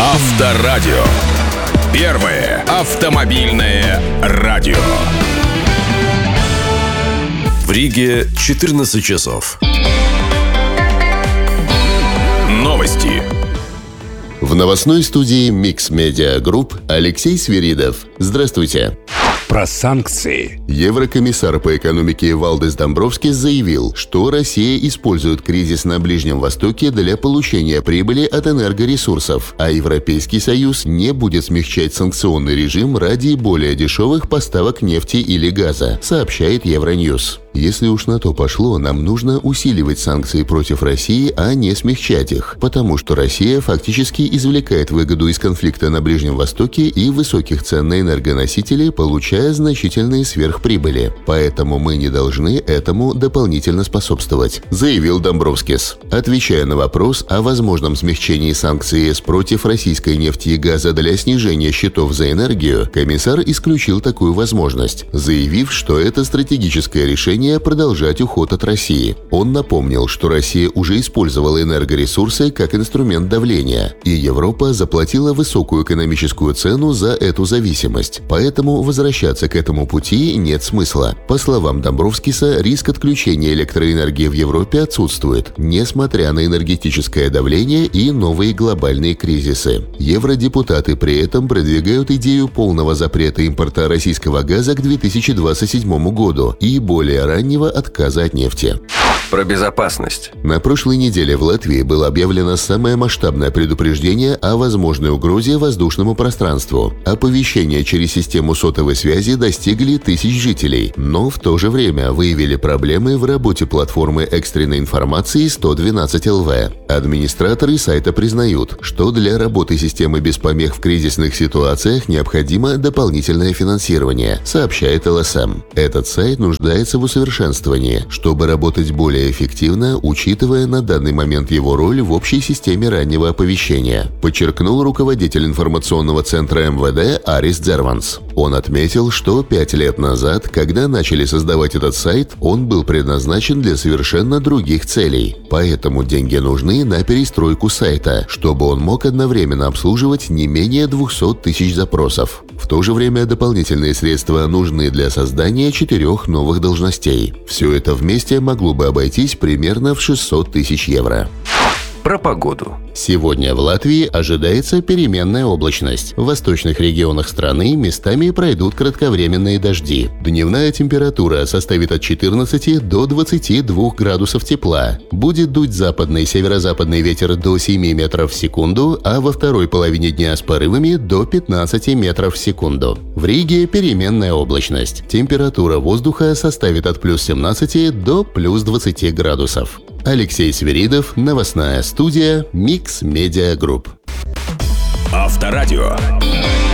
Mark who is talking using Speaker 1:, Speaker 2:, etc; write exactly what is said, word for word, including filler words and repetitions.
Speaker 1: Авторадио. Первое автомобильное радио.
Speaker 2: В Риге четырнадцать часов.
Speaker 1: Новости.
Speaker 3: В новостной студии Mix Media Group Алексей Свиридов. Здравствуйте.
Speaker 4: Про санкции.
Speaker 3: Еврокомиссар по экономике Валдис Домбровскис заявил, что Россия использует кризис на Ближнем Востоке для получения прибыли от энергоресурсов, а Европейский Союз не будет смягчать санкционный режим ради более дешевых поставок нефти или газа, сообщает Евроньюз. Если уж на то пошло, нам нужно усиливать санкции против России, а не смягчать их, потому что Россия фактически извлекает выгоду из конфликта на Ближнем Востоке и высоких цен на энергоносители, получая значительные сверхприбыли. Поэтому мы не должны этому дополнительно способствовать, заявил Домбровскис. Отвечая на вопрос о возможном смягчении санкций ЕС против российской нефти и газа для снижения счетов за энергию, комиссар исключил такую возможность, заявив, что это стратегическое решение продолжать уход от России. Он напомнил, что Россия уже использовала энергоресурсы как инструмент давления, и Европа заплатила высокую экономическую цену за эту зависимость. Поэтому возвращаться к этому пути нет смысла. По словам Домбровскиса, риск отключения электроэнергии в Европе отсутствует, несмотря на энергетическое давление и новые глобальные кризисы. Евродепутаты при этом продвигают идею полного запрета импорта российского газа к две тысячи двадцать седьмому году и более раннего отказа от нефти.
Speaker 2: Про безопасность.
Speaker 3: На прошлой неделе в Латвии было объявлено самое масштабное предупреждение о возможной угрозе воздушному пространству. Оповещения через систему сотовой связи достигли тысяч жителей, но в то же время выявили проблемы в работе платформы экстренной информации сто двенадцать эл ви. Администраторы сайта признают, что для работы системы без помех в кризисных ситуациях необходимо дополнительное финансирование, сообщает эл эс эм. Этот сайт нуждается в усовершенствовании, чтобы работать более эффективно, учитывая на данный момент его роль в общей системе раннего оповещения, подчеркнул руководитель информационного центра эм вэ дэ Арис Дзерванс. Он отметил, что пять лет назад, когда начали создавать этот сайт, он был предназначен для совершенно других целей. Поэтому деньги нужны на перестройку сайта, чтобы он мог одновременно обслуживать не менее двухсот тысяч запросов. В то же время дополнительные средства нужны для создания четырех новых должностей. Все это вместе могло бы обойтись примерно в шестьсот тысяч евро.
Speaker 2: Про погоду.
Speaker 3: Сегодня в Латвии ожидается переменная облачность. В восточных регионах страны местами пройдут кратковременные дожди. Дневная температура составит от четырнадцати до двадцати двух градусов тепла. Будет дуть западный и северо-западный ветер до семи метров в секунду, а во второй половине дня с порывами до пятнадцати метров в секунду. В Риге переменная облачность. Температура воздуха составит от плюс семнадцати до плюс двадцати градусов. Алексей Свиридов, новостная студия Mix Media Group.
Speaker 1: Авторадио.